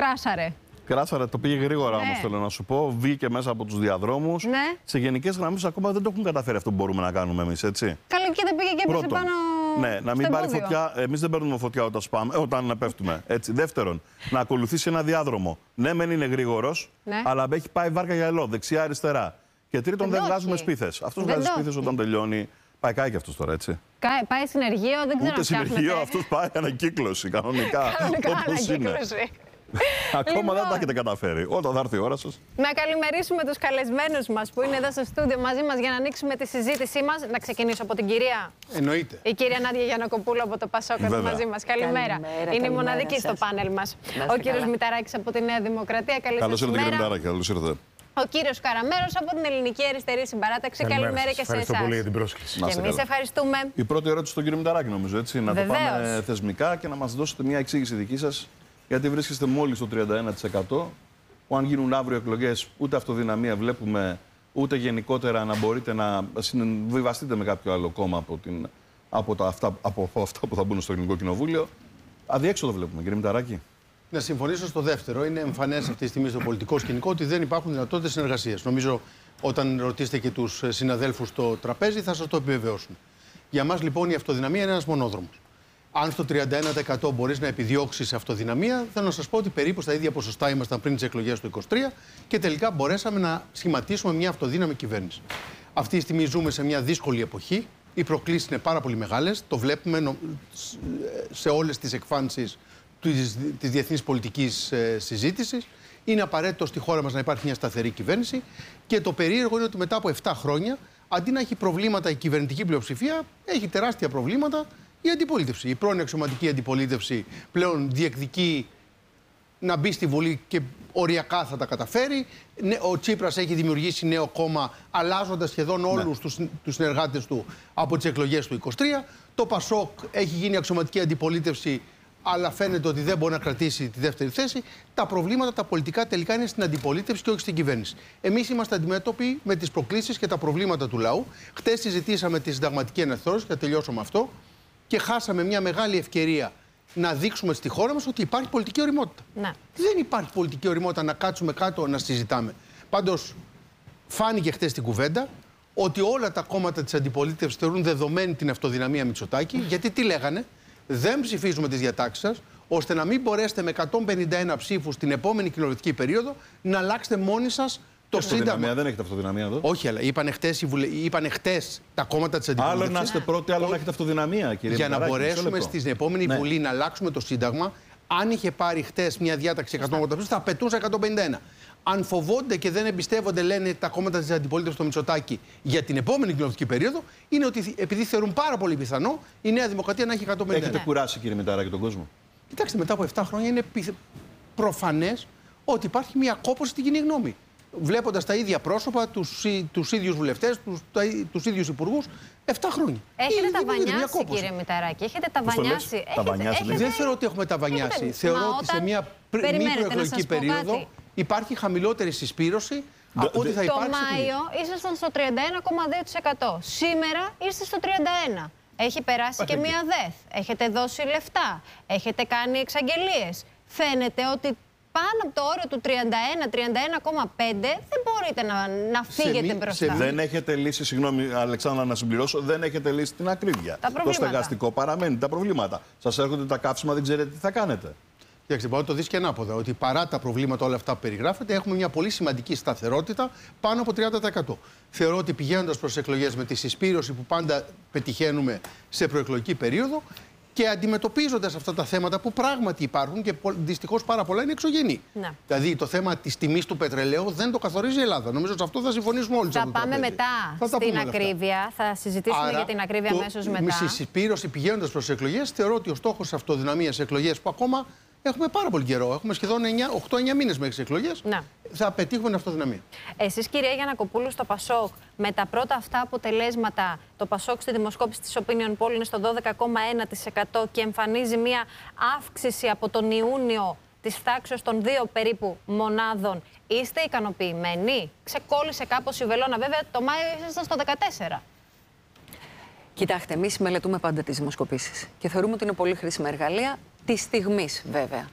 κράσαρε. Κράσαρε, το πήγε γρήγορα όμως, θέλω να σου πω. Βγήκε μέσα από τους διαδρόμους. Ναι. Σε γενικές γραμμές ακόμα δεν το έχουν καταφέρει αυτό που μπορούμε να κάνουμε εμείς, έτσι. Καλά, και δεν πήγε και έπεσε πάνω. Ναι, να μην πάρει φωτιά. Εμείς δεν παίρνουμε φωτιά όταν πέφτουμε. Έτσι. Δεύτερον, να ακολουθήσει ένα διάδρομο. Ναι, μεν είναι γρήγορος, αλλά έχει πάει βάρκα γυαλό, δεξιά-αριστερά. Και τρίτον, δεν βγάζουμε σπίθες. Αυτός βγάζει σπίθες όταν τελειώνει. Πάει κάει και αυτός τώρα, έτσι. Πάει συνεργείο, δεν ξέρω. Ούτε συνεργείο, αυτός πάει ανακύκλωση κανονικά. Όπως είναι. Ακόμα δεν τα έχετε καταφέρει. Όταν θα έρθει η ώρα σας. Να καλημερίσουμε τους καλεσμένους μας που είναι εδώ στο στούντιο μαζί μας για να ανοίξουμε τη συζήτησή μας. Να ξεκινήσω από την κυρία. Εννοείται. Η κυρία Νάντια Γιαννακοπούλου από το Πασόκ μαζί μας. Καλημέρα. Είναι η μοναδική στο πάνελ μας. Ο κύριος Μηταράκης από τη Νέα Δημοκρατία. Καλώς ήρθατε, κύριε Μηταράκη. Καλώς ήρθατε. Ο κύριος Καραμέρος από την Ελληνική Αριστερή Συμπαράταξη. Καλημέρα και σε εσάς. Ευχαριστώ πολύ για την πρόσκληση. Και εμείς ευχαριστούμε. Η πρώτη ερώτηση στον κύριο Μηταράκη, νομίζω, έτσι. Να το πάμε θεσμικά και να μας δώσετε μια εξήγηση δική σας. Γιατί βρίσκεστε μόλις στο 31%, που αν γίνουν αύριο εκλογές, ούτε αυτοδυναμία βλέπουμε, ούτε γενικότερα να μπορείτε να συμβιβαστείτε με κάποιο άλλο κόμμα από αυτά που θα μπουν στο Ελληνικό Κοινοβούλιο. Αδιέξοδο βλέπουμε, κύριε Μηταράκη. Να συμφωνήσω στο δεύτερο. Είναι εμφανές αυτή τη στιγμή στο πολιτικό σκηνικό ότι δεν υπάρχουν δυνατότητες συνεργασίας. Νομίζω όταν ρωτήσετε και τους συναδέλφους στο τραπέζι θα σας το επιβεβαιώσουν. Για μας λοιπόν η αυτοδυναμία είναι ένας μονόδρομος. Αν στο 31% μπορείς να επιδιώξεις αυτοδυναμία, θέλω να σας πω ότι περίπου στα ίδια ποσοστά ήμασταν πριν τις εκλογές του 2023 και τελικά μπορέσαμε να σχηματίσουμε μια αυτοδύναμη κυβέρνηση. Αυτή τη στιγμή ζούμε σε μια δύσκολη εποχή. Οι προκλήσεις είναι πάρα πολύ μεγάλες. Το βλέπουμε σε όλες τις εκφάνσεις της διεθνής πολιτικής συζήτησης. Είναι απαραίτητο στη χώρα μας να υπάρχει μια σταθερή κυβέρνηση. Και το περίεργο είναι ότι μετά από 7 χρόνια, αντί να έχει προβλήματα η κυβερνητική πλειοψηφία, έχει τεράστια προβλήματα η αντιπολίτευση. Η πρώην αξιωματική αντιπολίτευση πλέον διεκδικεί να μπει στη Βουλή και οριακά θα τα καταφέρει. Ο Τσίπρας έχει δημιουργήσει νέο κόμμα, αλλάζοντας σχεδόν όλους τους συνεργάτες του από τις εκλογές του 2023. Το Πασόκ έχει γίνει αξιωματική αντιπολίτευση, αλλά φαίνεται ότι δεν μπορεί να κρατήσει τη δεύτερη θέση. Τα προβλήματα τα πολιτικά τελικά είναι στην αντιπολίτευση και όχι στην κυβέρνηση. Εμείς είμαστε αντιμέτωποι με τις προκλήσεις και τα προβλήματα του λαού. Χτες συζητήσαμε τη συνταγματική αναθεώρηση, θα τελειώσω με αυτό. Και χάσαμε μια μεγάλη ευκαιρία να δείξουμε στη χώρα μας ότι υπάρχει πολιτική ωριμότητα. Ναι. Δεν υπάρχει πολιτική ωριμότητα να κάτσουμε κάτω να συζητάμε. Πάντως, φάνηκε χτες στην κουβέντα ότι όλα τα κόμματα της αντιπολίτευσης θεωρούν δεδομένη την αυτοδυναμία Μητσοτάκη. Γιατί τι λέγανε, δεν ψηφίζουμε τις διατάξεις σας, ώστε να μην μπορέσετε με 151 ψήφους την επόμενη κοινοβουλευτική περίοδο να αλλάξετε μόνοι σας το Σύνταγμα. Δεν έχετε αυτοδυναμία εδώ. Όχι, αλλά είπαν χτες τα κόμματα της αντιπολίτευσης. Άλλο να είστε πρώτοι, άλλο να έχετε αυτοδυναμία, κύριε Για να μπορέσουμε στην επόμενη Βουλή να αλλάξουμε το Σύνταγμα, αν είχε πάρει χτες μια διάταξη 180 ψήφους, θα πετούσε 151. Αν φοβόνται και δεν εμπιστεύονται, λένε τα κόμματα της αντιπολίτευσης στο Μητσοτάκη για την επόμενη κοινοβουλευτική περίοδο, είναι ότι επειδή θεωρούν πάρα πολύ πιθανό η Νέα Δημοκρατία να έχει 151. Έχετε κουράσει, κύριε Μηταράκη, τον κόσμο. Κοιτάξτε, μετά από 7 χρόνια είναι προφανές ότι υπάρχει μια κόπωση στην κοινή γνώμη. Βλέποντας τα ίδια πρόσωπα, τους ίδιους βουλευτές, τους ίδιους υπουργούς, 7 χρόνια. Έχετε ταβανιάσει, κύριε Μηταράκη. Έχετε ταβανιάσει. Δεν θεωρώ ότι έχουμε ταβανιάσει. Θεωρώ ότι σε μια μη προεκλογική περίοδο υπάρχει χαμηλότερη συσπήρωση από ό,τι θα υπάρξει. Το Μάιο ήσασταν στο 31,2%. Σήμερα είστε στο 31%. Έχει περάσει και μία ΔΕΘ. Έχετε δώσει λεφτά. Έχετε κάνει εξαγγελίες. Φαίνεται ότι πάνω από το όριο του 31-31,5 δεν μπορείτε να φύγετε μπροστά. Δεν έχετε λύσει, συγγνώμη Αλεξάνδρα να συμπληρώσω, δεν έχετε λύσει την ακρίβεια. Το στεγαστικό παραμένει, τα προβλήματα. Σας έρχονται τα καύσιμα, δεν ξέρετε τι θα κάνετε. Κοιτάξτε, μπορώ να το δεις και ανάποδα, ότι παρά τα προβλήματα όλα αυτά που περιγράφετε, έχουμε μια πολύ σημαντική σταθερότητα πάνω από 30%. Θεωρώ ότι πηγαίνοντας προς εκλογές με τη συσπήρωση που πάντα πετυχαίνουμε σε προεκλογική περίοδο, και αντιμετωπίζοντας αυτά τα θέματα που πράγματι υπάρχουν και δυστυχώς πάρα πολλά είναι εξωγενή. Ναι. Δηλαδή το θέμα της τιμής του πετρελαίου δεν το καθορίζει η Ελλάδα. Νομίζω ότι σε αυτό θα συμφωνήσουμε όλοι. Θα πάμε μετά στην ακρίβεια. Θα συζητήσουμε για την ακρίβεια αμέσως μετά. Με συσπήρωση πηγαίνοντας προς εκλογές, θεωρώ ότι ο στόχος αυτοδυναμίας σε εκλογές που ακόμα έχουμε πάρα πολύ καιρό. Έχουμε σχεδόν 8-9 μήνες μέχρι τις εκλογές. Ναι. Θα πετύχουμε την αυτοδυναμία. Εσείς, κυρία Γιαννακοπούλου, στο Πασόκ, με τα πρώτα αυτά αποτελέσματα, το Πασόκ στη δημοσκόπηση της Opinion Poll είναι στο 12,1% και εμφανίζει μία αύξηση από τον Ιούνιο της τάξης των 2 περίπου μονάδων. Είστε ικανοποιημένοι? Ξεκόλλησε κάπως η βελόνα. Βέβαια, το Μάιο ήσασταν στο 14%. Κοιτάξτε, εμείς μελετούμε πάντα τις δημοσκοπήσεις και θεωρούμε ότι είναι πολύ χρήσιμα εργαλεία. Τη στιγμής, βέβαια.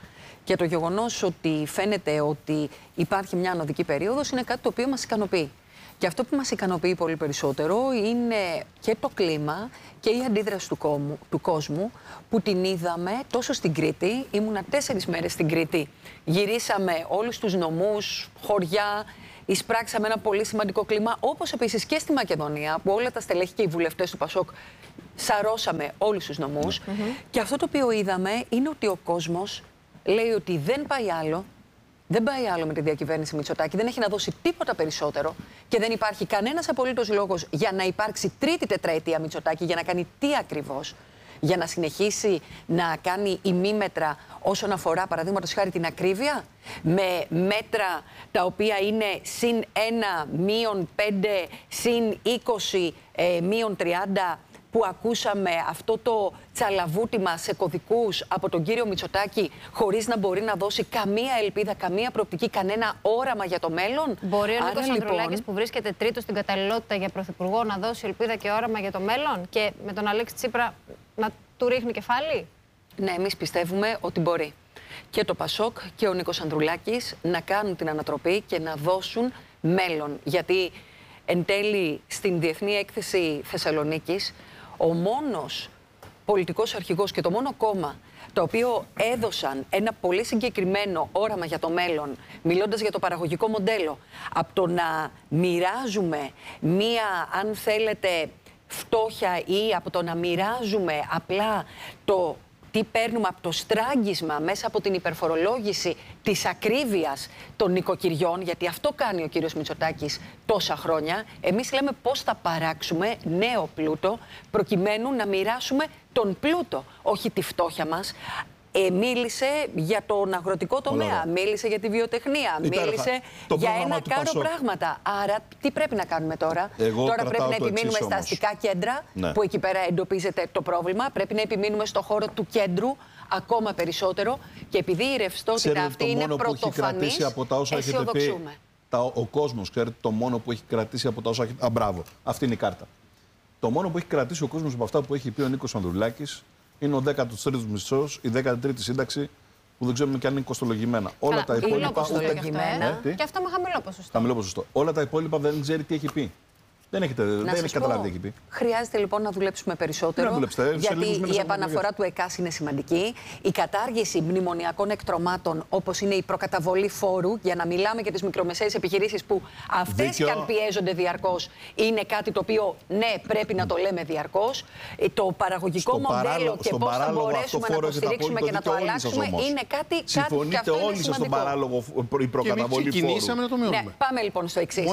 Και το γεγονός ότι φαίνεται ότι υπάρχει μια ανωδική περίοδος είναι κάτι το οποίο μας ικανοποιεί. Και αυτό που μας ικανοποιεί πολύ περισσότερο είναι και το κλίμα και η αντίδραση του κόσμου που την είδαμε τόσο στην Κρήτη. Ήμουνα 4 μέρες στην Κρήτη. Γυρίσαμε όλους τους νομούς, χωριά, εισπράξαμε ένα πολύ σημαντικό κλίμα, όπως επίσης και στη Μακεδονία, που όλα τα στελέχη και οι βουλευτές του Πασόκ σαρώσαμε όλους τους νομούς. Και αυτό το οποίο είδαμε είναι ότι ο κόσμος λέει ότι δεν πάει άλλο. Δεν πάει άλλο με τη διακυβέρνηση Μητσοτάκη, δεν έχει να δώσει τίποτα περισσότερο και δεν υπάρχει κανένας απολύτως λόγος για να υπάρξει τρίτη τετραετία Μητσοτάκη, για να κάνει τι ακριβώς, για να συνεχίσει να κάνει ημίμετρα όσον αφορά, παραδείγματος χάρη, την ακρίβεια, με μέτρα τα οποία είναι συν 1, μείον 5, συν 20, μείον 30, που ακούσαμε αυτό το τσαλαβούτημα σε κωδικούς από τον κύριο Μητσοτάκη, χωρίς να μπορεί να δώσει καμία ελπίδα, καμία προοπτική, κανένα όραμα για το μέλλον. Μπορεί ο Νίκος Ανδρουλάκης, που βρίσκεται τρίτος στην καταλληλότητα για πρωθυπουργό, να δώσει ελπίδα και όραμα για το μέλλον και με τον Αλέξη Τσίπρα να του ρίχνει κεφάλι? Ναι, εμείς πιστεύουμε ότι μπορεί και το Πασόκ και ο Νίκος Ανδρουλάκης να κάνουν την ανατροπή και να δώσουν μέλλον. Γιατί εν τέλει στην Διεθνή Έκθεση Θεσσαλονίκης, ο μόνος πολιτικός αρχηγός και το μόνο κόμμα το οποίο έδωσαν ένα πολύ συγκεκριμένο όραμα για το μέλλον, μιλώντας για το παραγωγικό μοντέλο, από το να μοιράζουμε μία, αν θέλετε, φτώχεια ή από το να μοιράζουμε απλά το τι παίρνουμε από το στράγγισμα μέσα από την υπερφορολόγηση της ακρίβειας των νοικοκυριών, γιατί αυτό κάνει ο κύριος Μητσοτάκης τόσα χρόνια. Εμείς λέμε πώς θα παράξουμε νέο πλούτο προκειμένου να μοιράσουμε τον πλούτο, όχι τη φτώχεια μας. Μίλησε για τον αγροτικό τομέα, μίλησε για τη βιοτεχνία, μίλησε για ένα κάρο πράγματα. Άρα τι πρέπει να κάνουμε τώρα? Τώρα πρέπει να επιμείνουμε στα αστικά κέντρα, που εκεί πέρα εντοπίζεται το πρόβλημα. Πρέπει να επιμείνουμε στο χώρο του κέντρου ακόμα περισσότερο. Και επειδή η ρευστότητα αυτή είναι πρωτοφανής, αισιοδοξούμε. Ο κόσμος, ξέρετε, το μόνο που έχει κρατήσει από τα όσα έχετε... μπράβο, αυτή είναι η κάρτα. Το μόνο που έχει κρατήσει ο κόσμος από αυτά που έχει πει ο Νίκος Ανδρουλάκης είναι ο 13ος μισθός, η 13η σύνταξη, που δεν ξέρουμε και αν είναι κοστολογημένα. Όλα τα υπόλοιπα. Και αυτό με χαμηλό ποσοστό. Χαμηλό ποσοστό. Όλα τα υπόλοιπα δεν ξέρει τι έχει πει. Δεν έχει καταλάβει τι έχει πει. Χρειάζεται λοιπόν να δουλέψουμε περισσότερο. Γιατί η επαναφορά του ΕΚΑΣ είναι σημαντική. Η κατάργηση μνημονιακών εκτρωμάτων, όπως είναι η προκαταβολή φόρου, για να μιλάμε για τις μικρομεσαίες επιχειρήσεις που αυτές και αν πιέζονται διαρκώς, είναι κάτι το οποίο ναι, πρέπει να το λέμε διαρκώς. Το παραγωγικό μοντέλο και πώς θα μπορέσουμε να το στηρίξουμε και να το αλλάξουμε είναι κάτι και αυτό είναι σημαντικό. Όλοι στον παράλογο η προκαταβολή φόρου. Να το μειώνουμε. Πάμε λοιπόν στο εξής.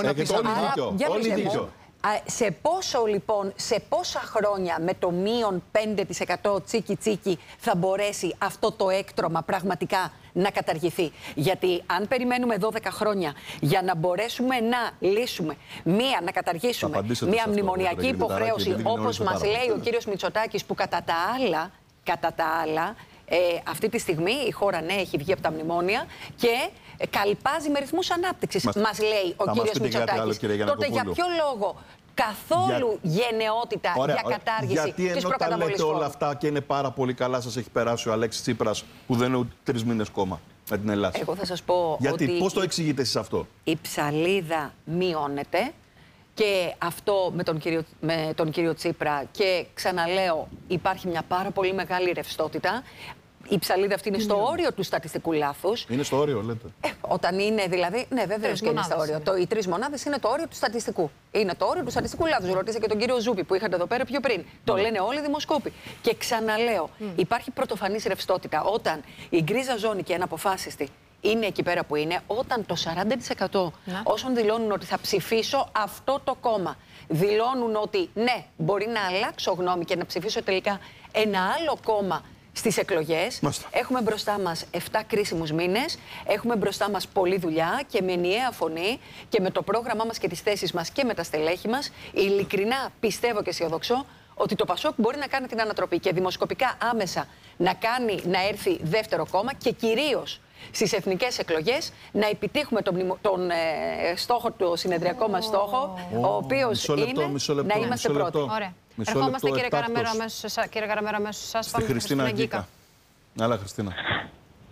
Σε πόσα χρόνια με το μείον 5% τσίκι τσίκι θα μπορέσει αυτό το έκτρωμα πραγματικά να καταργηθεί? Γιατί αν περιμένουμε 12 χρόνια για να μπορέσουμε να λύσουμε να καταργήσουμε μία μνημονιακή υποχρέωση, όπως μας λέει ο κύριος Μητσοτάκης, που κατά τα άλλα αυτή τη στιγμή η χώρα ναι έχει βγει από τα μνημόνια και καλπάζει με ρυθμούς ανάπτυξης, μας λέει ο κύριος Μητσοτάκης. Τότε για ποιο λόγο καθόλου γενναιότητα για κατάργηση της προκαταβολής φόρου? Γιατί ενώ τα λέτε όλα αυτά και είναι πάρα πολύ καλά, σας έχει περάσει ο Αλέξης Τσίπρας, που δεν είναι ούτε 3 μήνες κόμμα με την Ελλάδα? Εγώ θα σας πω γιατί, ότι πώς το εξηγείτε εσείς αυτό? Η ψαλίδα μειώνεται και αυτό με τον κύριο Τσίπρα, και ξαναλέω υπάρχει μια πάρα πολύ μεγάλη ρευστότητα. Η ψαλίδα αυτή είναι στο όριο του στατιστικού λάθους. Είναι στο όριο, λέτε. Όταν είναι δηλαδή. Ναι, βεβαίως και είναι στο όριο. Οι 3 μονάδες είναι το όριο του στατιστικού. Είναι το όριο του στατιστικού λάθους. Ρωτήσα και τον κύριο Ζούπη που είχατε εδώ πέρα πιο πριν. Το λένε όλοι οι δημοσκόποι. Και ξαναλέω, υπάρχει πρωτοφανής ρευστότητα. Όταν η γκρίζα ζώνη και η αναποφάσιστη είναι εκεί πέρα που είναι, όταν το 40% όσων δηλώνουν ότι θα ψηφίσω αυτό το κόμμα, δηλώνουν ότι ναι, μπορεί να αλλάξω γνώμη και να ψηφίσω τελικά ένα άλλο κόμμα στις εκλογές. Έχουμε μπροστά μας 7 κρίσιμους μήνες, έχουμε μπροστά μας πολλή δουλειά και με ενιαία φωνή και με το πρόγραμμά μας και τις θέσεις μας και με τα στελέχη μας, ειλικρινά πιστεύω και αισιοδοξώ ότι το Πασόκ μπορεί να κάνει την ανατροπή και δημοσκοπικά άμεσα να έρθει δεύτερο κόμμα και κυρίως στις εθνικές εκλογές να επιτύχουμε τον στόχο, το συνεδριακό μας στόχο, ο οποίος είναι να είμαστε πρώτοι. Ωραία. Ερχόμαστε κύριε Καραμέρο αμέσως εσάς. Στη Χριστίνα Αγγίκα. Άλλα Χριστίνα.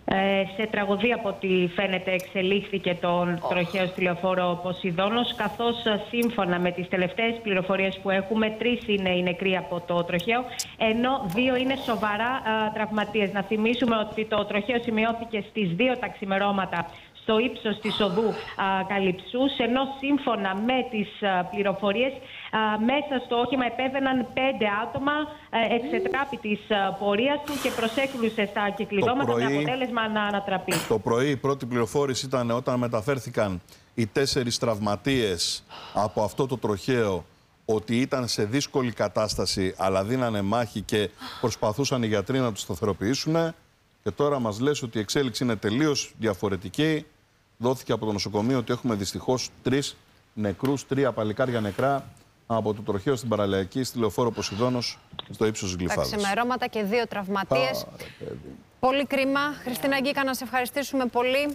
Σε τραγωδία, από ό,τι φαίνεται, εξελίχθηκε τον τροχαίο στη λεωφόρο Ποσειδώνος, καθώς σύμφωνα με τις τελευταίες πληροφορίες που έχουμε, 3 είναι οι νεκροί από το τροχαίο, ενώ 2 είναι σοβαρά τραυματίες. Να θυμίσουμε ότι το τροχαίο σημειώθηκε στις 2 τα ξημερώματα στο ύψος της οδού Καλυψούς, ενώ σύμφωνα με τις πληροφορίες μέσα στο όχημα επέβαιναν 5 άτομα, εξετράπη της πορείας του και προσέκλουσε στα κυκλειδώματα με αποτέλεσμα να ανατραπεί. Το πρωί η πρώτη πληροφόρηση ήταν όταν μεταφέρθηκαν οι 4 τραυματίες από αυτό το τροχαίο, ότι ήταν σε δύσκολη κατάσταση αλλά δίνανε μάχη και προσπαθούσαν οι γιατροί να τους σταθεροποιήσουν. Και τώρα μας λες ότι η εξέλιξη είναι τελείως διαφορετική. Δόθηκε από το νοσοκομείο ότι έχουμε δυστυχώς 3 νεκρούς, 3 παλικάρια νεκρά από το τροχαίο στην Παραλιακή, στη λεωφόρο Ποσειδώνος, στο ύψος της Γλυφάδας. Τα ξημερώματα και 2 τραυματίες. Πολύ κρίμα. Χριστίνα Γκίκα, να σε ευχαριστήσουμε πολύ.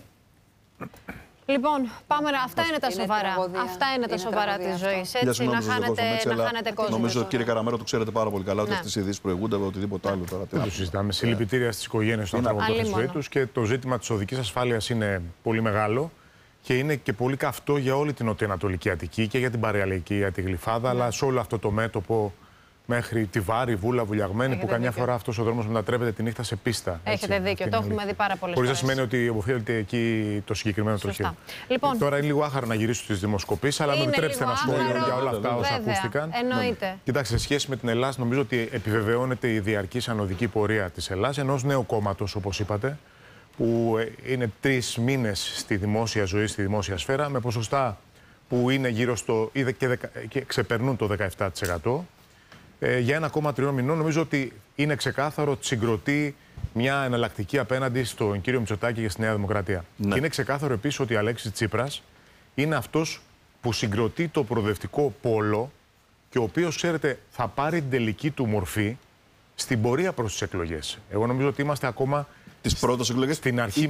Λοιπόν, πάμε. Αυτά είναι τα σοβαρά. Αυτά είναι τα σοβαρά της ζωής. Έτσι, να χάνετε κόσμο. Νομίζω, κύριε Καραμέρο, το ξέρετε πάρα πολύ καλά ότι αυτές οι ειδήσεις προηγούνται από οτιδήποτε άλλο τώρα. Δεν το συζητάμε. Συλληπιτήρια στις οικογένειες των ανθρώπων που τη ζωή τους, και το ζήτημα της οδικής ασφάλειας είναι πολύ μεγάλο και είναι και πολύ καυτό για όλη την νοτιοανατολική Αττική και για την Παραλιακή, για τη Γλυφάδα, αλλά σε όλο αυτό το μέτωπο. Μέχρι τη Βάρη, Βούλα, Βουλιαγμένη, που καμιά φορά αυτός ο δρόμος μετατρέπεται τη νύχτα σε πίστα. Έχετε δίκιο, το έχουμε δει πάρα πολλές φορές. Χωρίς να σημαίνει ότι οφείλεται εκεί το συγκεκριμένο τροχαίο. Λοιπόν, τώρα είναι λίγο άχαρο να γυρίσω στις δημοσκοπήσεις, αλλά μου επιτρέψτε ένα σχόλιο για όλα αυτά όσα ακούστηκαν. Εννοείται. Κοιτάξτε, σε σχέση με την Ελλάδα, νομίζω ότι επιβεβαιώνεται η διαρκής ανωδική πορεία της Ελλάδας, ενός νέου κόμματος, όπως είπατε, που είναι 3 μήνες στη δημόσια ζωή, στη δημόσια σφαίρα, με ποσοστά που είναι γύρω στο και ξεπερνούν το 17%. Για 1,3 μηνών, νομίζω ότι είναι ξεκάθαρο ότι συγκροτεί μια εναλλακτική απέναντι στον κύριο Μητσοτάκη και στη Νέα Δημοκρατία. Ναι. Και είναι ξεκάθαρο επίσης ότι ο Αλέξης Τσίπρας είναι αυτός που συγκροτεί το προοδευτικό πόλο και ο οποίος, ξέρετε, θα πάρει την τελική του μορφή στην πορεία προς τις εκλογές. Εγώ νομίζω ότι είμαστε ακόμα τις πρώτες εκλογές στην αρχή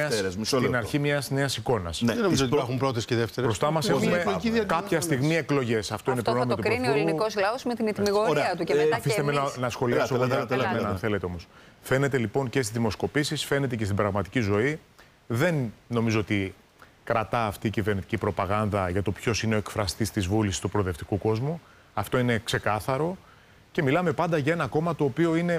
μιας νέας εικόνας. Ναι, δεν νομίζω ότι υπάρχουν πρώτες και δεύτερες. Μπροστά μας έχουμε κάποια στιγμή εκλογές. Αυτό θα το κρίνει ο ελληνικός λαός με την ετοιμιγορία του και μετά. Αφήστε με να σχολιάσω αν θέλετε όμως. Φαίνεται λοιπόν και στις δημοσκοπήσεις, φαίνεται και στην πραγματική ζωή. Δεν νομίζω ότι κρατά αυτή η κυβερνητική προπαγάνδα για το ποιος είναι ο εκφραστής της βούλησης του προοδευτικού κόσμου. Αυτό είναι ξεκάθαρο. Και μιλάμε πάντα για ένα κόμμα το οποίο είναι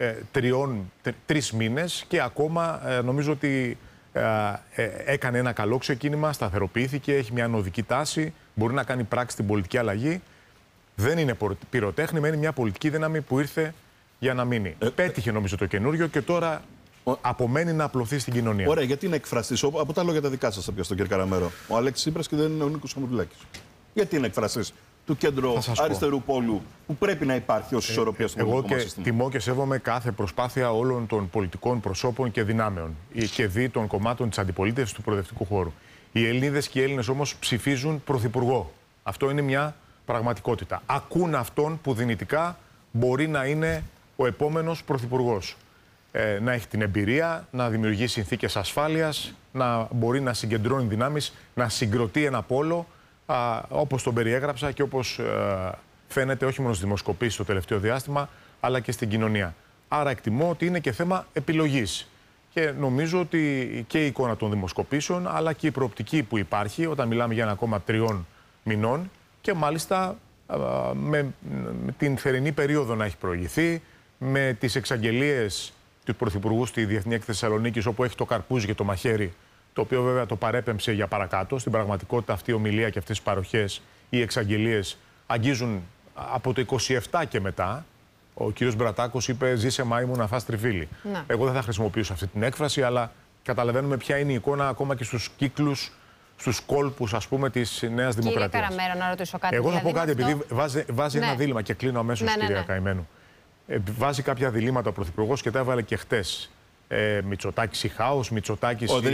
3 μήνες και ακόμα νομίζω ότι έκανε ένα καλό ξεκίνημα, σταθεροποιήθηκε, έχει μια ανωδική τάση, μπορεί να κάνει πράξη στην πολιτική αλλαγή. Δεν είναι πυροτέχνημα, είναι μια πολιτική δύναμη που ήρθε για να μείνει. Πέτυχε νομίζω το καινούριο και τώρα απομένει να απλωθεί στην κοινωνία. Ωραία, γιατί είναι εκφραστής, από τα λόγια τα δικά σας θα πιάσω, κύριε Καραμέρο, ο Αλέξης Τσίπρας και δεν είναι ο Νίκος Ανδρουλάκης. Γιατί είναι εκφραστής του κέντρου αριστερού πόλου που πρέπει να υπάρχει ως ισορροπία στο πολιτικό σύστημα? Εγώ τιμώ και σέβομαι κάθε προσπάθεια όλων των πολιτικών προσώπων και δυνάμεων και δι των κομμάτων της αντιπολίτευσης του προοδευτικού χώρου. Οι Ελληνίδες και οι Έλληνες όμως ψηφίζουν πρωθυπουργό. Αυτό είναι μια πραγματικότητα. Ακούν αυτόν που δυνητικά μπορεί να είναι ο επόμενος πρωθυπουργός. Να έχει την εμπειρία, να δημιουργεί συνθήκες ασφάλειας, να μπορεί να συγκεντρώνει δυνάμεις, να συγκροτεί ένα πόλο, όπως τον περιέγραψα και όπως φαίνεται όχι μόνο στις δημοσκοπήσεις το τελευταίο διάστημα, αλλά και στην κοινωνία. Άρα εκτιμώ ότι είναι και θέμα επιλογής. Και νομίζω ότι και η εικόνα των δημοσκοπήσεων, αλλά και η προοπτική που υπάρχει όταν μιλάμε για 1,3 μηνών και μάλιστα με την θερινή περίοδο να έχει προηγηθεί, με τις εξαγγελίες του Πρωθυπουργού στη Διεθνή Έκθεση Θεσσαλονίκης, όπου έχει το καρπούζι και το μαχαίρι, το οποίο βέβαια το παρέπεμψε για παρακάτω. Στην πραγματικότητα αυτή η ομιλία και αυτές οι παροχές, οι εξαγγελίες αγγίζουν από το 27 και μετά. Ο κύριος Μπρατάκος είπε «Ζήσε μάη μου να φας τριφύλι». Ναι. Εγώ δεν θα χρησιμοποιήσω αυτή την έκφραση, αλλά καταλαβαίνουμε ποια είναι η εικόνα ακόμα και στους κύκλους, στους κόλπους, ας πούμε, της Νέας Δημοκρατίας. Κύριε Καραμέρο, να ρωτήσω κάτι. Εγώ θα πω κάτι, επειδή βάζει ένα δίλημμα και κλείνω αμέσως, κυρία Καημένου. Βάζει κάποια διλήμματα ο Πρωθυπουργός και τα έβαλε και χτες. Μητσοτάκης ή χάος, Μητσοτάκης ή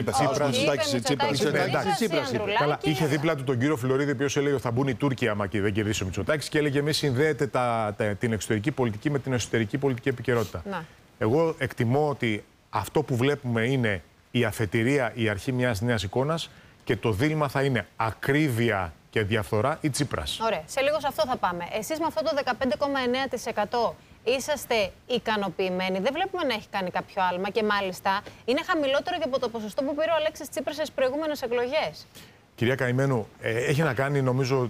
Τσίπρας. Καλά, είχε δίπλα του τον κύριο Φλωρίδη, ο οποίος έλεγε ότι θα μπουν οι Τούρκοι άμα και δεν κερδίσει ο Μητσοτάκης, και έλεγε εμείς συνδέεται την εξωτερική πολιτική με την εσωτερική πολιτική επικαιρότητα. Εγώ εκτιμώ ότι αυτό που βλέπουμε είναι η αφετηρία, η αρχή μιας νέας εικόνας και το δίλημμα θα είναι ακρίβεια και διαφθορά ή Τσίπρας. Ωραία. Σε λίγο σε αυτό θα πάμε. Εσείς με αυτό το 15,9% είσαστε ικανοποιημένοι? Δεν βλέπουμε να έχει κάνει κάποιο άλμα και μάλιστα είναι χαμηλότερο και από το ποσοστό που πήρε ο Αλέξης Τσίπρας στις προηγούμενες εκλογές. Κυρία Καημένου, έχει να κάνει, νομίζω,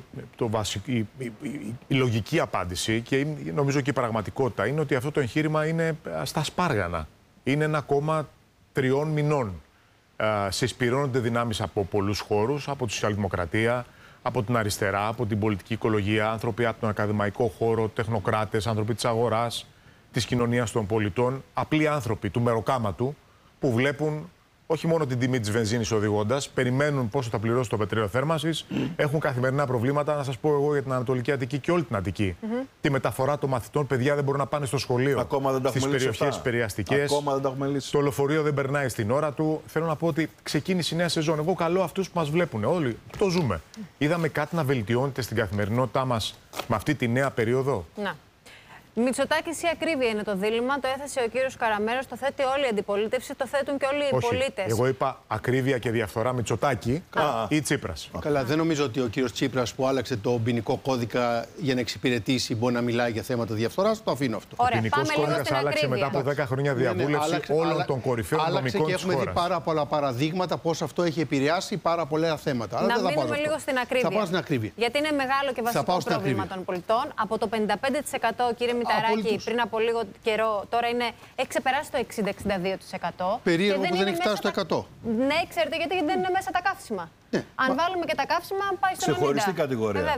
η λογική απάντηση και νομίζω και η πραγματικότητα είναι ότι αυτό το εγχείρημα είναι στα σπάργανα. Είναι ένα κόμμα 3 μηνών. Συσπηρώνονται δυνάμεις από πολλούς χώρους, από τη σοσιαλδημοκρατία, από την αριστερά, από την πολιτική οικολογία, άνθρωποι από τον ακαδημαϊκό χώρο, τεχνοκράτες, άνθρωποι της αγοράς, της κοινωνίας των πολιτών, απλοί άνθρωποι του μεροκάματου που βλέπουν όχι μόνο την τιμή της βενζίνης οδηγώντας, περιμένουν πόσο θα πληρώσει το πετρέλαιο θέρμανσης, έχουν καθημερινά προβλήματα. Να σας πω εγώ για την Ανατολική Αττική και όλη την Αττική. Τη μεταφορά των μαθητών, παιδιά δεν μπορούν να πάνε στο σχολείο. Στις περιοχές περιαστικές. Ακόμα δεν τα έχουμε λύσει. Το λεωφορείο δεν περνάει στην ώρα του. Θέλω να πω ότι ξεκίνησε η νέα σεζόν. Εγώ καλώ αυτούς που μας βλέπουν. Όλοι το ζούμε. Είδαμε κάτι να βελτιώνεται στην καθημερινότητά μας με αυτή τη νέα περίοδο? Να. Μητσοτάκης ή ακρίβεια είναι το δίλημμα. Το έθεσε ο κύριος Καραμέρος, το θέτει όλη η αντιπολίτευση, το θέτουν και όλοι οι πολίτες. Εγώ είπα ακρίβεια και διαφθορά Μητσοτάκη ή Τσίπρας. Καλά, δεν νομίζω ότι ο κύριος Τσίπρας που άλλαξε το ποινικό κώδικα για να εξυπηρετήσει μπορεί να μιλάει για θέματα διαφθοράς. Το αφήνω αυτό. Ωραία, ο ποινικός κώδικας άλλαξε μετά από 10 χρόνια διαβούλευση όλων των κορυφαίων νομικών της χώρας. Και έχουμε δει πάρα πολλά παραδείγματα πώς αυτό έχει επηρεάσει πάρα πολλά θέματα. Να μείνουμε λίγο στην ακρίβεια. Θα πάω στην ακρίβεια. Γιατί είναι μεγάλο και βασικό πρόβλημα των πολιτών. Από το 55%, κύριε Μηταράκη, πριν από λίγο καιρό, τώρα έχει ξεπεράσει το 60-62%. Περίεργο που δεν έχει φτάσει στο 100. Ναι, ξέρετε γιατί δεν είναι μέσα τα καύσιμα. Ναι. Αν βάλουμε και τα καύσιμα, πάει στο 90%. Ξεχωριστή κατηγορία.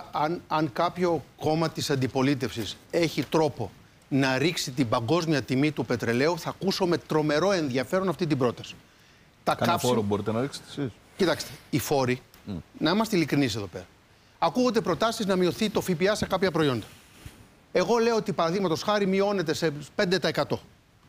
Αν κάποιο κόμμα της αντιπολίτευσης έχει τρόπο να ρίξει την παγκόσμια τιμή του πετρελαίου, θα ακούσω με τρομερό ενδιαφέρον αυτή την πρόταση. Κάνα φόρο μπορείτε να ρίξετε εσείς? Κοιτάξτε, οι φόροι, να είμαστε ειλικρινείς εδώ πέρα. Ακούγονται προτάσεις να μειωθεί το ΦΠΑ σε κάποια προϊόντα. Εγώ λέω ότι παραδείγματος χάρη μειώνεται σε 5%.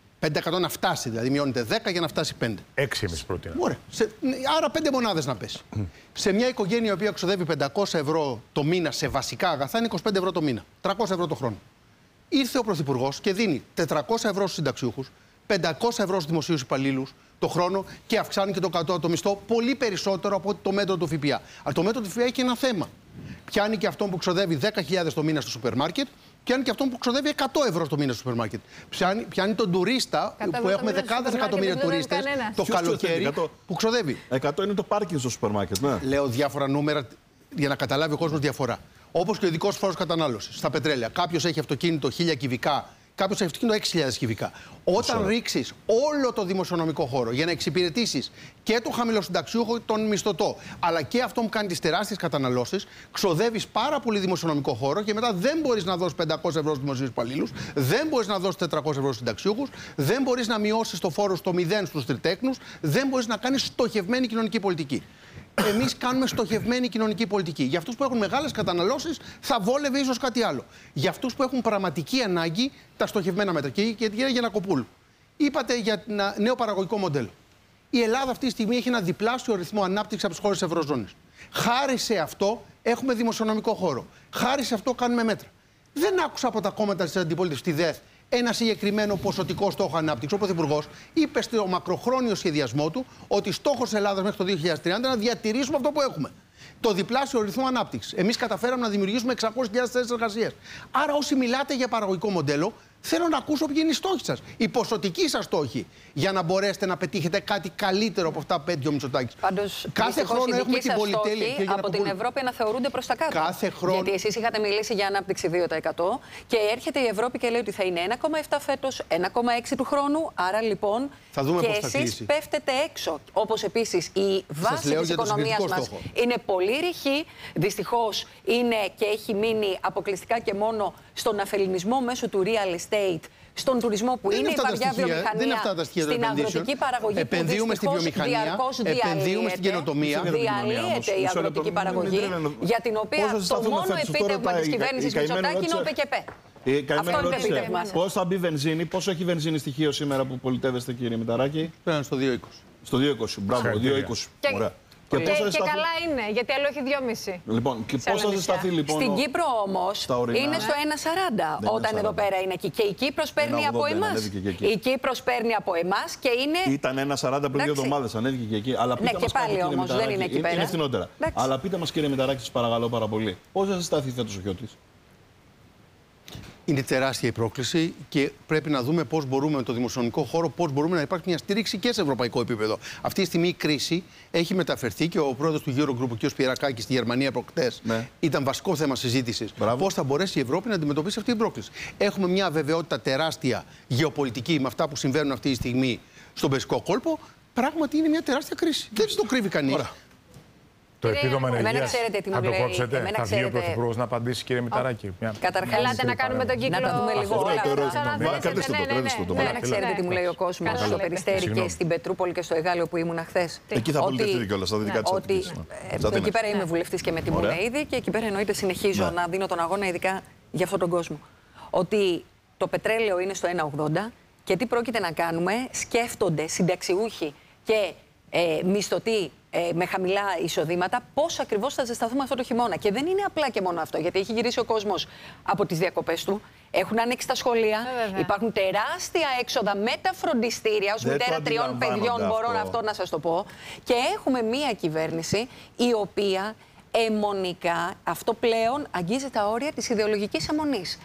5% να φτάσει, δηλαδή μειώνεται 10 για να φτάσει 5. 6 εμείς προτείναμε. Ωραία. Άρα 5 μονάδες να πέσει. Σε μια οικογένεια η οποία ξοδεύει 500 ευρώ το μήνα σε βασικά αγαθά είναι 25 ευρώ το μήνα. 300 ευρώ το χρόνο. Ήρθε ο Πρωθυπουργός και δίνει 400 ευρώ στους συνταξιούχους, 500 ευρώ στους δημοσίους υπαλλήλους το χρόνο και αυξάνει και το κατώτατο μισθό πολύ περισσότερο από το μέτρο του ΦΠΑ. Αλλά το μέτρο του ΦΠΑ έχει ένα θέμα. Πιάνει και αυτόν που ξοδεύει 10.000 το μήνα στο σούπερ μάρκετ, πιάνει και αυτόν που ξοδεύει 100 ευρώ το μήνα στο σούπερ μάρκετ. Πιάνει τον τουρίστα, που έχουμε δεκάδες εκατομμύρια τουρίστες το καλοκαίρι, που ξοδεύει. 100 είναι το πάρκινγκ στο σούπερ μάρκετ. Ναι. Λέω διάφορα νούμερα για να καταλάβει ο κόσμος διαφορά. Όπως και ο ειδικός φόρος κατανάλωσης στα πετρέλαια. Κάποιος έχει αυτοκίνητο 1000 κυβικά. Κάποιος έχει αυτοκίνητο 6.000 κυβικά. Όταν ρίξεις όλο το δημοσιονομικό χώρο για να εξυπηρετήσεις και το χαμηλοσυνταξιούχο, τον μισθωτό, αλλά και αυτό που κάνει τις τεράστιες καταναλώσεις, ξοδεύεις πάρα πολύ δημοσιονομικό χώρο και μετά δεν μπορείς να δώσεις 500 ευρώ στους δημοσίους υπαλλήλους, δεν μπορείς να δώσεις 400 ευρώ στους συνταξιούχους, δεν μπορείς να μειώσεις το φόρο στο 0 στους τριτέκνους, δεν μπορείς να κάνεις στοχευμένη κοινωνική πολιτική. Εμείς κάνουμε στοχευμένη κοινωνική πολιτική. Για αυτούς που έχουν μεγάλες καταναλώσεις, θα βόλευε ίσως κάτι άλλο. Για αυτούς που έχουν πραγματική ανάγκη, τα στοχευμένα μέτρα. Και κύριε Γιαννακοπούλου, είπατε για ένα νέο παραγωγικό μοντέλο. Η Ελλάδα αυτή τη στιγμή έχει ένα διπλάσιο ρυθμό ανάπτυξης από τις χώρες της Ευρωζώνης. Χάρη σε αυτό έχουμε δημοσιονομικό χώρο. Χάρη σε αυτό κάνουμε μέτρα. Δεν άκουσα από τα κόμματα της αντιπολίτευσης, τη ΔΕΘ, ένα συγκεκριμένο ποσοτικό στόχο ανάπτυξη. Ο Πρωθυπουργός είπε στο μακροχρόνιο σχεδιασμό του ότι στόχος της Ελλάδας μέχρι το 2030 είναι να διατηρήσουμε αυτό που έχουμε. Το διπλάσιο ρυθμό ανάπτυξης. Εμείς καταφέραμε να δημιουργήσουμε 600.000 θέσεις εργασίας. Άρα, όσοι μιλάτε για παραγωγικό μοντέλο, θέλω να ακούσω ποιοι είναι οι στόχοι σας. Οι ποσοτικοί σας στόχοι, για να μπορέσετε να πετύχετε κάτι καλύτερο από αυτά που πέτυχε ο Μητσοτάκης. Πάντως, κάθε χρόνο έχουμε την πολυτέλεια. Από την Ευρώπη να θεωρούνται προς τα κάτω. Κάθε χρόνο. Γιατί εσείς είχατε μιλήσει για ανάπτυξη 2% και έρχεται η Ευρώπη και λέει ότι θα είναι 1,7 φέτος, 1,6 του χρόνου. Άρα λοιπόν και εσείς πέφτετε έξω. Όπως επίσης η βάση της οικονομίας μας είναι πολύ ρηχή. Δυστυχώς είναι και έχει μείνει αποκλειστικά και μόνο στον αφελινισμό μέσω του real estate, στον τουρισμό που είναι η βαριά βιομηχανία, στην αγροτική παραγωγή που δυστυχώς διαρκώς επενδύουμε στην καινοτομία. Διαλύεται η αγροτική παραγωγή, για την οποία το μόνο επίτευγμα της κυβέρνησης Μητσοτάκη είναι ο ΠΚΠ. Αυτό είναι το επίτευγμα. Πώς θα μπει βενζίνη, πόσο έχει βενζίνη στοιχείο σήμερα που πολιτεύεστε, κύριε Μηταράκη? Πρέπει στο 2,20. Στο 2,20. Μπράβο, 2,20. Ωραία. Και καλά είναι, γιατί άλλο έχει 2,5. Λοιπόν, και πώς θα ζεσταθεί λοιπόν? Στην Κύπρο όμως είναι στο 1,40 όταν εδώ πέρα είναι εκεί. Και η Κύπρος παίρνει από εμάς. Η Κύπρος παίρνει από εμάς και είναι. Ήταν 1,40 πριν 2 εβδομάδες, ανέβηκε και εκεί. Αλλά ναι, και πάλι όμως δεν είναι εκεί πέρα. Είναι φθηνότερα. Αλλά πείτε μας, κύριε Μηταράκη, σας παρακαλώ πάρα πολύ, πώς θα ζεσταθεί φέτος ο χιώτης? Είναι τεράστια η πρόκληση και πρέπει να δούμε πώς μπορούμε με το δημοσιονομικό χώρο, πώς μπορούμε να υπάρχει μια στήριξη και σε ευρωπαϊκό επίπεδο. Αυτή τη στιγμή η κρίση έχει μεταφερθεί και ο πρόεδρος του Eurogroup, ο κ. Πιερακάκης, στη Γερμανία προχτές, ήταν βασικό θέμα συζήτησης. Πώς θα μπορέσει η Ευρώπη να αντιμετωπίσει αυτή την πρόκληση. Έχουμε μια αβεβαιότητα τεράστια γεωπολιτική με αυτά που συμβαίνουν αυτή τη στιγμή στον Περσικό κόλπο. Πράγματι είναι μια τεράστια κρίση. Δεν το κρύβει κανείς. Το επίδομα ενεργείας, αν το κόψετε, θα βγει ο Πρωθυπουργός να απαντήσει, κύριε Μηταράκη. Καταρχάς, ελάτε να κάνουμε τον κύκλο. Να τα δούμε λίγο όλα. Ξέρετε τι μου λέει ο κόσμος στο Περιστέρι και στην Πετρούπολη και στο Εγάλεο που ήμουν χθες. Εκεί θα πολιτευτείτε κιόλας, στα δικά της Αττικής. Εκεί πέρα είμαι βουλευτής και με τιμούν ήδη και εκεί πέρα εννοείται συνεχίζω να δίνω τον αγώνα, ειδικά για αυτόν τον κόσμο. Ότι το πετρέλαιο είναι στο 1,80 και τι πρόκειται να κάνουμε, σκέφτονται συνταξιούχοι και μισθωτοί με χαμηλά εισοδήματα, πώς ακριβώς θα ζεσταθούμε αυτό το χειμώνα. Και δεν είναι απλά και μόνο αυτό, γιατί έχει γυρίσει ο κόσμος από τις διακοπές του, έχουν ανοίξει τα σχολεία, υπάρχουν τεράστια έξοδα με τα φροντιστήρια. Ως μητέρα 3 παιδιών μπορώ αυτό να σας το πω. Και έχουμε μία κυβέρνηση η οποία αιμονικά, αυτό πλέον αγγίζει τα όρια της ιδεολογικής αιμονής.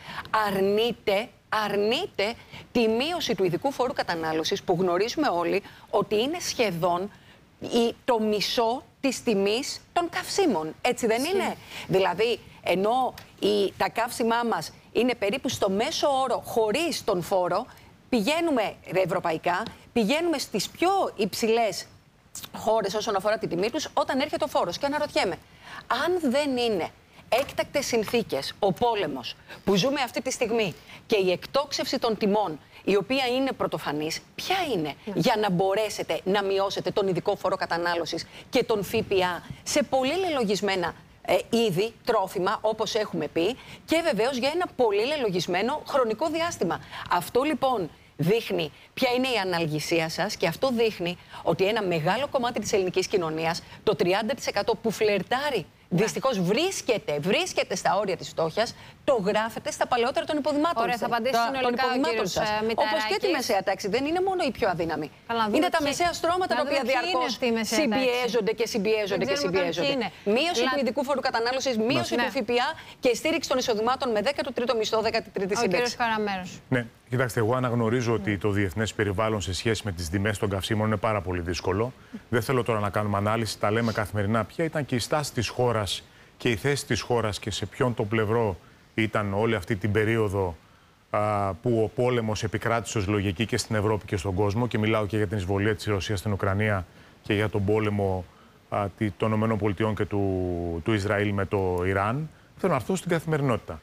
Αρνείται τη μείωση του ειδικού φόρου κατανάλωσης που γνωρίζουμε όλοι ότι είναι σχεδόν το μισό της τιμής των καυσίμων. Έτσι δεν είναι? Δηλαδή, ενώ τα καύσιμά μας είναι περίπου στο μέσο όρο χωρίς τον φόρο, πηγαίνουμε ευρωπαϊκά, πηγαίνουμε στις πιο υψηλές χώρες όσον αφορά τη τιμή τους όταν έρχεται ο φόρος. Και αναρωτιέμαι, αν δεν είναι έκτακτες συνθήκες, ο πόλεμος που ζούμε αυτή τη στιγμή και η εκτόξευση των τιμών, η οποία είναι πρωτοφανής, ποια είναι για να μπορέσετε να μειώσετε τον ειδικό φόρο κατανάλωσης και τον ΦΠΑ σε πολύ λελογισμένα είδη, τρόφιμα, όπως έχουμε πει, και βεβαίως για ένα πολύ λελογισμένο χρονικό διάστημα. Αυτό λοιπόν δείχνει ποια είναι η αναλγησία σας και αυτό δείχνει ότι ένα μεγάλο κομμάτι της ελληνικής κοινωνίας, το 30% που φλερτάρει, δυστυχώς βρίσκεται στα όρια της φτώχειας, το γράφεται στα παλαιότερα των υποδημάτων. Ωραία, θα απαντήσει συνολικά ο κύριος Μηταράκης. Όπως και τη μεσαία τάξη. Δεν είναι μόνο οι πιο αδύναμοι. Είναι τα μεσαία στρώματα τα οποία διαρκώς συμπιέζονται και συμπιέζονται και συμπιέζονται. Μείωση του ειδικού φόρου κατανάλωσης, μείωση του ΦΠΑ και στήριξη των εισοδημάτων με 13ο μισθό, 13η σύνταξη. Ο κύριος Καραμέρος. Ναι, κοιτάξτε, εγώ αναγνωρίζω ότι το διεθνές περιβάλλον σε σχέση με τις τιμές των καυσίμων είναι πάρα πολύ δύσκολο. Δεν θέλω τώρα να κάνουμε ανάλυση, τα λέμε καθημερινά. Ποια ήταν και η στάση της χώρας και η θέση της χώρας και σε ποιον το πλευρό ήταν όλη αυτή την περίοδο που ο πόλεμος επικράτησε ως λογική και στην Ευρώπη και στον κόσμο, και μιλάω και για την εισβολή της Ρωσίας στην Ουκρανία και για τον πόλεμο των ΗΠΑ και του Ισραήλ με το Ιράν. Θέλω να έρθω στην καθημερινότητα.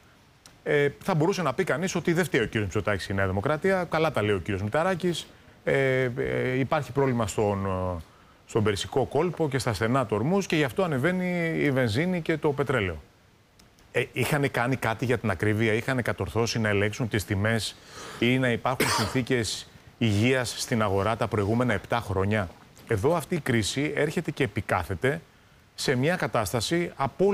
Θα μπορούσε να πει κανείς ότι δεν φταίει ο κύριος Μητσοτάκης η Νέα Δημοκρατία. Καλά τα λέει ο κύριος Μηταράκης. Υπάρχει πρόβλημα στον Περσικό κόλπο και στα στενά του ορμούς και γι' αυτό ανεβαίνει η βενζίνη και το πετρέλαιο. Είχαν κάνει κάτι για την ακρίβεια, είχαν κατορθώσει να ελέγξουν τις τιμές ή να υπάρχουν συνθήκες υγείας στην αγορά τα προηγούμενα 7 χρόνια? Εδώ αυτή η κρίση έρχεται και επικάθεται σε μια κατάσταση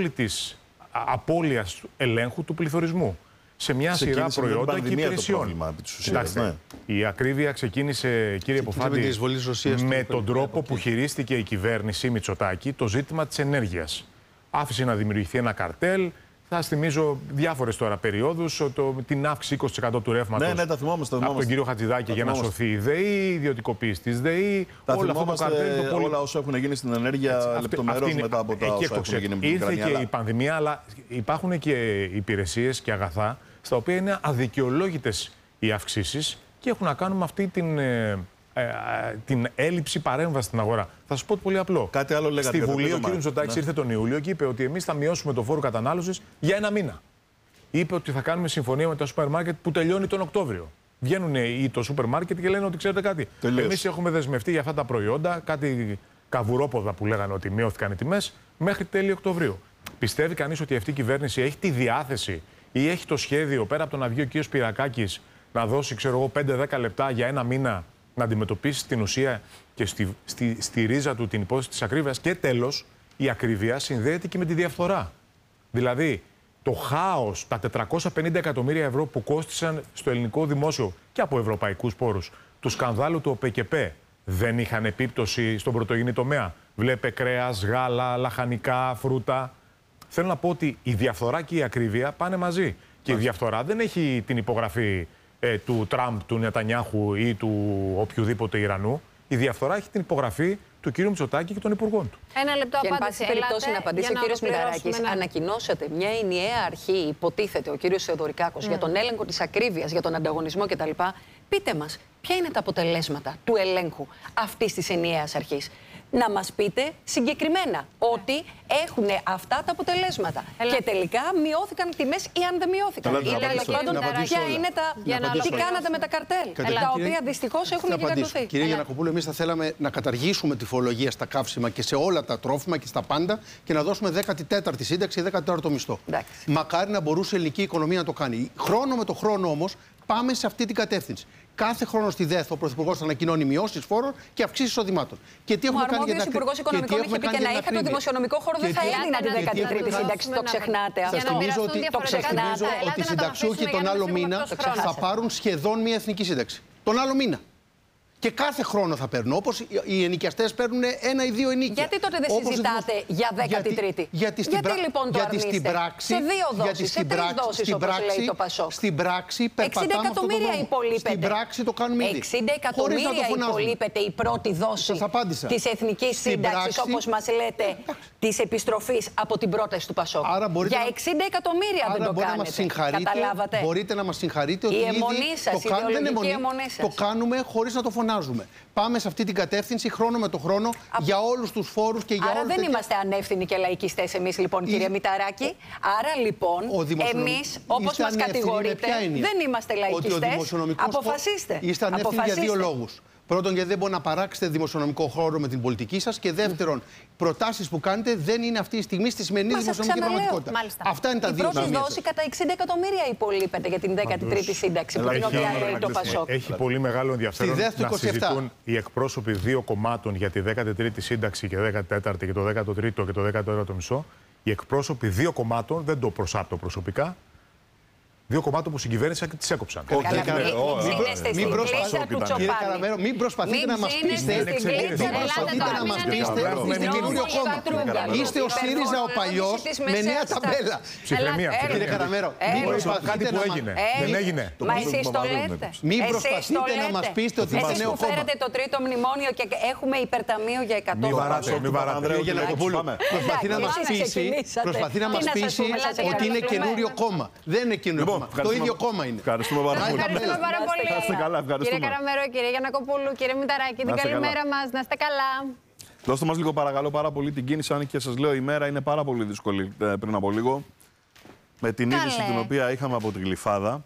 απώλειας ελέγχου του πληθωρισμού σε μια σειρά προϊόντα και υπηρεσιών. Η ακρίβεια ξεκίνησε, κύριε Ποφάντη, με τον τρόπο που χειρίστηκε η κυβέρνηση Μητσοτάκη το ζήτημα της ενέργειας. Άφησε να δημιουργηθεί ένα καρτέλ. Θα θυμίζω διάφορες τώρα περιόδους, την αύξηση 20% του ρεύματος από τον κύριο Χατζηδάκη για να σωθεί η ΔΕΗ, η ιδιωτικοποίηση της ΔΕΗ. Όλα αυτά το καρτέλ, όλα όσα έχουν γίνει στην ενέργεια λεπτομερώς μετά από τα όσα έχουν γίνει με την Ουκρανία. Ήρθε και η πανδημία, αλλά υπάρχουν και υπηρεσίες και αγαθά στα οποία είναι αδικαιολόγητες οι αυξήσεις και έχουν να κάνουν με αυτή την έλλειψη παρέμβαση στην αγορά. Θα σας πω πολύ απλό. Κάτι άλλο λέγατε. Στη Βουλή ο κ. Μητσοτάκης ήρθε τον Ιούλιο και είπε ότι εμείς θα μειώσουμε το φόρο κατανάλωσης για 1 μήνα. Είπε ότι θα κάνουμε συμφωνία με τα σούπερ μάρκετ που τελειώνει τον Οκτώβριο. Βγαίνουν το σούπερ μάρκετ και λένε ότι ξέρετε κάτι. Εμείς έχουμε δεσμευτεί για αυτά τα προϊόντα, κάτι καβουρόποδα που λέγανε ότι μειώθηκαν οι τιμές, μέχρι τέλη Οκτωβρίου. Πιστεύει κανείς ότι αυτή η κυβέρνηση έχει τη διάθεση ή έχει το σχέδιο, πέρα από το να βγει ο κ. Σπυρακάκης, να δώσει 5-10 λεπτά για 1 μήνα να αντιμετωπίσει την ουσία και στη ρίζα του την υπόθεση της ακρίβειας? Και τέλος, η ακρίβεια συνδέεται και με τη διαφθορά. Δηλαδή, το χάος, τα 450 εκατομμύρια ευρώ που κόστησαν στο ελληνικό δημόσιο και από ευρωπαϊκούς πόρους του σκανδάλου του ΟΠΕΚΕΠΕ δεν είχαν επίπτωση στον πρωτογενή τομέα? Βλέπε κρέας, γάλα, λαχανικά, φρούτα. Θέλω να πω ότι η διαφθορά και η ακρίβεια πάνε μαζί. Και η διαφθορά δεν έχει την υπογραφή του Τραμπ, του Νετανιάχου ή του οποιοδήποτε Ιρανού. Η διαφθορά έχει την υπογραφή του κ. Μητσοτάκη και των υπουργών του. Ένα λεπτό απάντηση. Και εν πάση περιπτώσει να απαντήσει ο κ. Μηταράκης. Ανακοινώσατε μια ενιαία αρχή, υποτίθεται ο κ. Θεοδωρικάκος, για τον έλεγχο της ακρίβειας, για τον ανταγωνισμό κτλ. Πείτε μας, ποια είναι τα αποτελέσματα του ελέγχου αυτής της ενιαίας αρχής. Να μας πείτε συγκεκριμένα ότι έχουν αυτά τα αποτελέσματα. Και τελικά μειώθηκαν τιμές ή αν δεν μειώθηκαν. Ή τέλος πάντων, ποια είναι τι κάνατε με τα καρτέλ, τα οποία δυστυχώς έχουν γιγαντωθεί. Κύριε Γιαννακοπούλου, εμείς θα θέλαμε να καταργήσουμε τη φορολογία στα καύσιμα και σε όλα τα τρόφιμα και στα πάντα και να δώσουμε 14η σύνταξη, 14ο μισθό. Μακάρι να μπορούσε η ελληνική οικονομία να το κάνει. Χρόνο με το χρόνο όμως πάμε σε αυτή την κατεύθυνση. Κάθε χρόνο στη ΔΕΘ ο Πρωθυπουργός θα ανακοινώνει μειώσεις φόρων και αυξήσεις εισοδημάτων. Και τι έχουμε κάνει για να κρίνουμε. Ο Υπουργός Οικονομικών είχε πει και να είχα το δημοσιονομικό χώρο δεν θα έδινα τη 13η σύνταξη. Το ξεχνάτε αυτό. Σας θυμίζω ότι οι συνταξιούχοι τον άλλο μήνα θα πάρουν σχεδόν μια εθνική σύνταξη. Τον άλλο μήνα. Και κάθε χρόνο θα παίρνουν. Όπως οι ενοικιαστές παίρνουν 1 ή 2 ενίκια. Γιατί τότε δεν συζητάτε για 13η? Γιατί λοιπόν το αρνείστε? Σε 2 δόσεις, σε 3 δόσεις, όπως λέει το Πασόκ. Στην πράξη περπατάμε 60 εκατομμύρια υπολείπεται. Στην πράξη το κάνουμε ήδη. 60 εκατομμύρια υπολείπεται η πρώτη δόση της εθνικής σύνταξης, όπως μας λέτε, της επιστροφής από την πρόταση του Πασόκ. Για 60 εκατομμύρια δεν το κάνετε. Καταλάβατε? Μπορείτε να μας συγχαρείτε ότι το κάνουμε χωρίς να το φωνάζουμε. Πάμε σε αυτή την κατεύθυνση χρόνο με το χρόνο για όλους τους φόρους και για όλους. Άρα δεν είμαστε ανεύθυνοι και λαϊκιστές εμείς λοιπόν, κύριε Μηταράκη. Άρα λοιπόν εμείς, όπως μας κατηγορείτε, δεν είμαστε λαϊκιστές. Αποφασίστε. Είστε ανεύθυνοι για 2 λόγους. Πρώτον, γιατί δεν μπορεί να παράξετε δημοσιονομικό χώρο με την πολιτική σας. Και δεύτερον, προτάσεις που κάνετε δεν είναι αυτή τη στιγμή στη σημερινή δημοσιονομική πραγματικότητα. Αυτά είναι τα δύο. Η πρώτη δόση κατά 60 εκατομμύρια υπολείπεται για την 13η σύνταξη, που την οποία λέει το Πασόκ. Έχει πολύ μεγάλο ενδιαφέρον να συζητούν οι εκπρόσωποι 2 κομμάτων για τη 13η σύνταξη και 14η και το 13ο και το 14ο μισό. Οι εκπρόσωποι 2 κομμάτων, δεν το προσάπτω προσωπικά, 2 κομμάτων που συγκυβέρνησαν και τις έκοψαν. Μην προσπαθείτε να μας πείσετε στην καινούριο κόμμα. Είστε ο ΣΥΡΙΖΑ ο παλιός με νέα ταμπέλα. Ψυχραιμία. Κύριε Καραμέρο, κάτι που έγινε. Δεν έγινε. Μα εσείς το λέτε. Μην προσπαθείτε να μας πείσετε ότι είστε νέο κόμμα. Εσείς φέρετε το 3ο μνημόνιο και έχουμε υπερταμείο για 100. Μην βαράσω. Προσπαθεί να μας πείσει ότι είναι καινούριο κόμμα. Δεν είναι καινούριο. Το ίδιο κόμμα είναι. Ευχαριστούμε πάρα πολύ. Ευχαριστούμε πάρα πολύ. Κύριε Καραμέρο, κύριε Γιαννακοπούλου, κύριε Μηταράκη, την καλημέρα μας. Να είστε καλά. Δώστε μας λίγο παρακαλώ πάρα πολύ την κίνηση, αν και σας λέω η μέρα είναι πάρα πολύ δύσκολη πριν από λίγο. Με την είδηση την οποία είχαμε από την Γλυφάδα.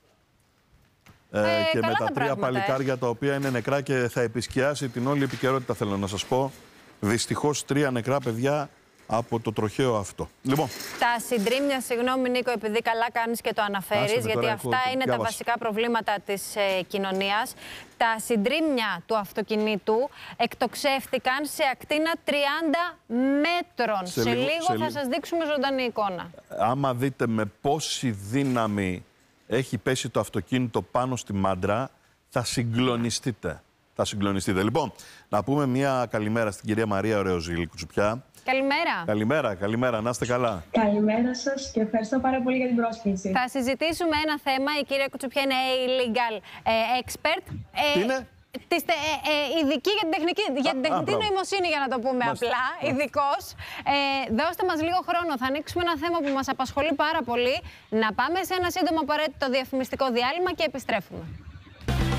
Και με τα 3 παλικάρια τα οποία είναι νεκρά και θα επισκιάσει την όλη επικαιρότητα, θέλω να σας πω. Δυστυχώς 3 νεκρά παιδιά από το τροχαίο αυτό. Λοιπόν. Τα συντρίμμια, συγγνώμη Νίκο, επειδή καλά κάνεις και το αναφέρεις, γιατί αυτά είναι τα βασικά προβλήματα της κοινωνίας. Τα συντρίμμια του αυτοκινήτου εκτοξεύτηκαν σε ακτίνα 30 μέτρων. Σε λίγο θα σας δείξουμε ζωντανή εικόνα. Άμα δείτε με πόση δύναμη έχει πέσει το αυτοκίνητο πάνω στη μάντρα, θα συγκλονιστείτε. Θα συγκλονιστείτε. Λοιπόν, να πούμε μια καλημέρα στην κυρία Μαρία Ωρεοζήλη Κουτσουπιά. Καλημέρα. Καλημέρα. Να είστε καλά. Καλημέρα σας και ευχαριστώ πάρα πολύ για την πρόσκληση. Θα συζητήσουμε ένα θέμα. Η κυρία Κουτσουπιά είναι legal expert. Τι είναι? Ειδική για την τεχνητή νοημοσύνη, για να το πούμε απλά. Ειδικός. Δώστε μας λίγο χρόνο. Θα ανοίξουμε ένα θέμα που μας απασχολεί πάρα πολύ. Να πάμε σε ένα σύντομο απαραίτητο διαφημιστικό διάλειμμα και επιστρέφουμε.